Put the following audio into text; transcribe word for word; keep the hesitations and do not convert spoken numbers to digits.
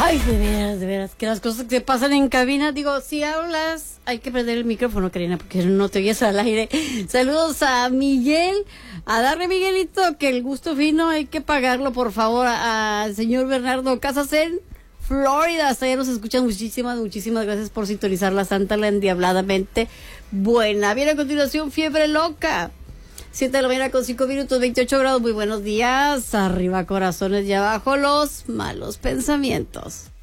Ay, de veras, de veras, que las cosas que pasan en cabina, digo, si hablas, hay que prender el micrófono, Karina, porque no te oyes al aire. Saludos a Miguel, a darle, Miguelito, que el gusto fino hay que pagarlo, por favor, al señor Bernardo Casas en Florida. Hasta allá nos escuchan. Muchísimas, muchísimas gracias por sintonizar la Santa, la endiabladamente buena. Viene a continuación Fiebre Loca. siete de la mañana con cinco minutos, veintiocho grados. Muy buenos días. Arriba corazones y abajo los malos pensamientos.